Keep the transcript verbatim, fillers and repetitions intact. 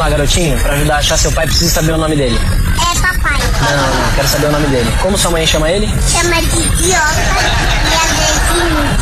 lá, garotinho. Pra ajudar a achar seu pai, preciso saber o nome dele. É papai. Não, não, quero saber o nome dele. Como sua mãe chama ele? Chama de idiota e às vezes